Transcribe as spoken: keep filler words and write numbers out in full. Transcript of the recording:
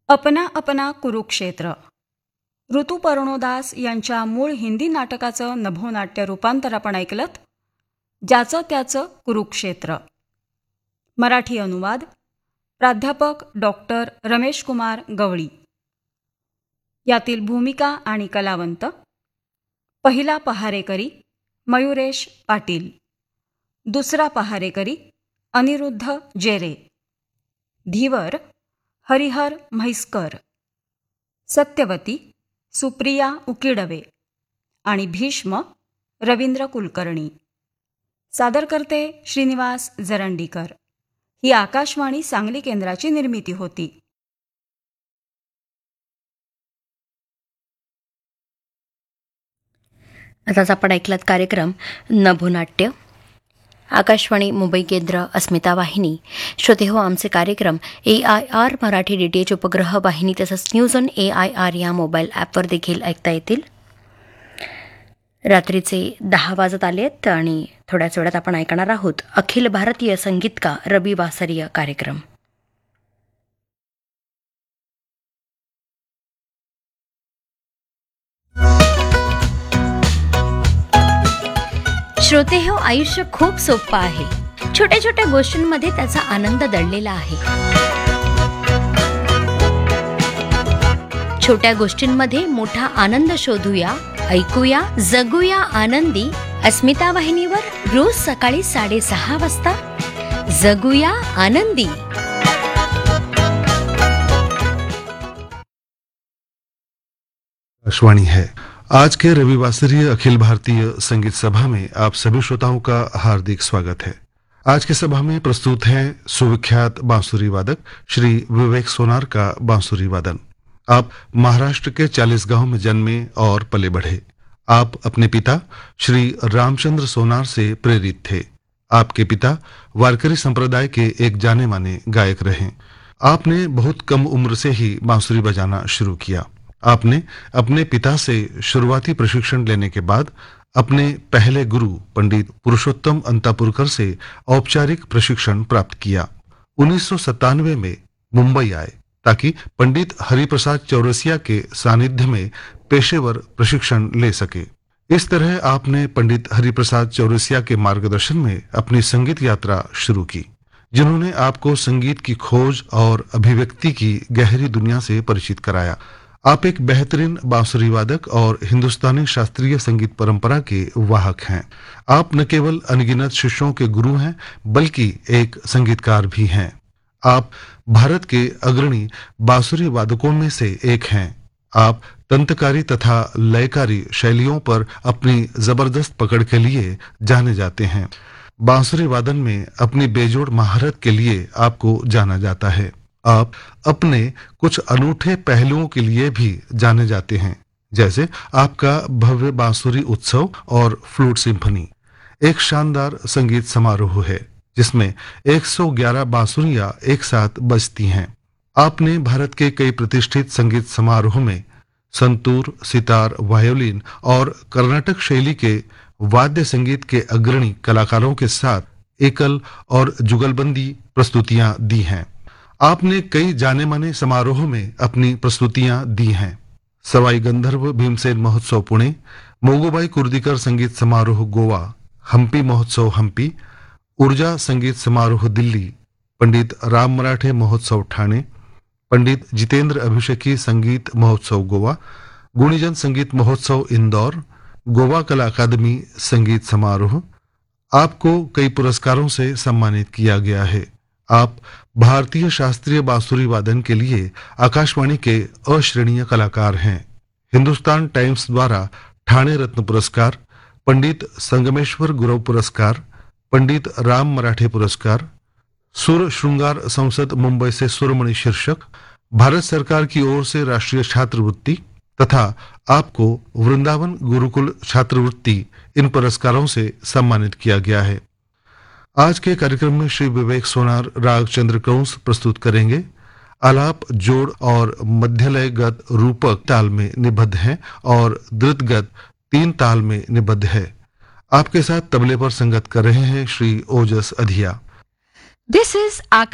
अपना अपना कुरुक्षेत्र. ऋतुपर्णोदास यांच्या मूळ हिंदी नाटकाचं नभोनाट्य रूपांतर आपण ऐकलत, ज्याचं त्याचं कुरुक्षेत्र. मराठी अनुवाद प्राध्यापक डॉक्टर रमेश कुमार गवळी. यातील भूमिका आणि कलावंत: पहिला पहारेकरी मयुरेश पाटील, दुसरा पहारेकरी अनिरुद्ध जेरे, धीवर हरिहर म्हैसकर, सत्यवती सुप्रिया उकिडवे आणि भीष्म रवींद्र कुलकर्णी. सादरकर्ते श्रीनिवास जरंडीकर. ही आकाशवाणी सांगली केंद्राची निर्मिती होती. आताच आपण ऐकलात कार्यक्रम नभोनाट्य. आकाशवाणी मुंबई केंद्र, अस्मिता वाहिनी. श्रोते हो, आमचे कार्यक्रम ए I R Marathi D T H उपग्रह वाहिनी तसंच news on A I R या मोबाईल ॲपवर देखील ऐकता येतील. रात्रीचे दहा वाजत आले आहेत आणि थोड्याच वेळात आपण ऐकणार आहोत अखिल भारतीय संगीतकार रवी वासरीय कार्यक्रम. श्रोते हो, आयुष्य खूप सोपं आहे. छोट्या छोट्या गोष्टींमध्ये त्याचा आनंद दडलेला आहे. छोट्या गोष्टींमध्ये मोठा आनंद शोधूया, ऐकूया, जगूया आनंदी. अस्मिता वाहिनीवर रोज सकाळी साडेसहा वाजता जगूया आनंदी. आकाशवाणी है. आज के रविवासरीय अखिल भारतीय संगीत सभा में आप सभी श्रोताओं का हार्दिक स्वागत है. आज की सभा में प्रस्तुत हैं सुविख्यात बांसुरी वादक श्री विवेक सोनार का बांसुरी वादन. आप महाराष्ट्र के चालीसगांव में जन्मे और पले बढ़े. आप अपने पिता श्री रामचंद्र सोनार से प्रेरित थे. आपके पिता वारकरी संप्रदाय के एक जाने माने गायक रहे. आपने बहुत कम उम्र से ही बांसुरी बजाना शुरू किया. आपने अपने पिता से शुरुआती प्रशिक्षण लेने के बाद अपने पहले गुरु पंडित पुरुषोत्तम अंतापुरकर से औपचारिक प्रशिक्षण प्राप्त किया. उन्नीस सौ सत्तानवे में मुंबई आए ताकि पंडित हरिप्रसाद चौरसिया के सानिध्य में पेशेवर प्रशिक्षण ले सके. इस तरह आपने पंडित हरिप्रसाद चौरसिया के मार्गदर्शन में अपनी संगीत यात्रा शुरू की, जिन्होंने आपको संगीत की खोज और अभिव्यक्ति की गहरी दुनिया से परिचित कराया. आप एक बेहतरीन बांसुरी वादक और हिंदुस्तानी शास्त्रीय संगीत परंपरा के वाहक हैं. आप न केवल अनगिनत शिष्यों के गुरु हैं, बल्कि एक संगीतकार भी हैं. आप भारत के अग्रणी बांसुरी वादकों में से एक हैं. आप तंतकारी तथा लयकारी शैलियों पर अपनी जबरदस्त पकड़ के लिए जाने जाते हैं. बांसुरी वादन में अपनी बेजोड़ महारत के लिए आपको जाना जाता है. आप अपने कुछ अनूठे पहलुओं के लिए भी जाने जाते हैं, जैसे आपका भव्य बांसुरी उत्सव और फ्लूट सिम्फनी. एक शानदार संगीत समारोह है जिसमें एक सौ ग्यारह बांसुरियां एक साथ बजती हैं. आपने भारत के कई प्रतिष्ठित संगीत समारोह में संतूर, सितार, वायोलिन और कर्नाटक शैली के वाद्य संगीत के अग्रणी कलाकारों के साथ एकल और जुगलबंदी प्रस्तुतियां दी हैं. आपने कई जाने माने समारोह में अपनी प्रस्तुतियां दी हैं. सवाई गंधर्व भीमसेन महोत्सव पुणे, मोगूबाई कुर्दीकर संगीत समारोह गोवा, हम्पी महोत्सव हम्पी, ऊर्जा संगीत समारोह दिल्ली, पंडित राम मराठे महोत्सव ठाणे, पंडित जितेंद्र अभिषेकी संगीत महोत्सव गोवा, गुणीजन संगीत महोत्सव इंदौर, गोवा कला अकादमी संगीत समारोह. आपको कई पुरस्कारों से सम्मानित किया गया है. आप भारतीय शास्त्रीय बांसुरी वादन के लिए आकाशवाणी के अश्रेणीय कलाकार हैं. हिंदुस्तान टाइम्स द्वारा ठाणे रत्न पुरस्कार, पंडित संगमेश्वर गुरव पुरस्कार, पंडित राम मराठे पुरस्कार, सुर श्रृंगार संसद मुंबई से सुरमणि शीर्षक, भारत सरकार की ओर से राष्ट्रीय छात्रवृत्ति तथा आपको वृंदावन गुरुकुल छात्रवृत्ति इन पुरस्कारों से सम्मानित किया गया है. आज के कार्यक्रम में श्री विवेक सोनार राग चंद्रकंस प्रस्तुत करेंगे. आलाप, जोड़ और मध्यलयगत रूपक ताल में निबद्ध है और द्रुतगत तीन ताल में निबद्ध है. आपके साथ तबले पर संगत कर रहे हैं श्री ओजस अधिया. This is